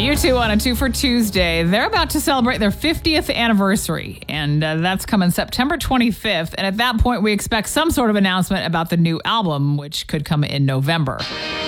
U2 on a 2 for Tuesday. They're about to celebrate their 50th anniversary, and that's coming September 25th. And at that point, we expect some sort of announcement about the new album, which could come in November.